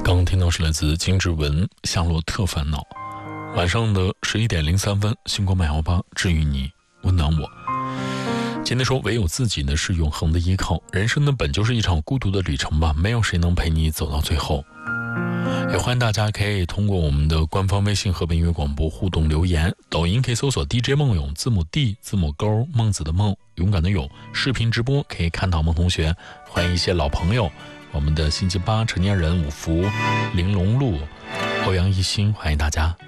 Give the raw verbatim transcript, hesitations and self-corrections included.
刚听到是来自金志文《夏洛特烦恼》。晚上的十一点零三分，星光慢摇吧治愈你，温暖我。今天说，唯有自己呢是永恒的依靠。人生呢本就是一场孤独的旅程吧，没有谁能陪你走到最后。也欢迎大家可以通过我们的官方微信河北音乐广播互动留言，抖音可以搜索 D J 梦勇，字母 D 字母勾孟子的梦，勇敢的勇。视频直播可以看到孟同学，欢迎一些老朋友，我们的星期八成年人五福、玲珑路、欧阳一星，欢迎大家。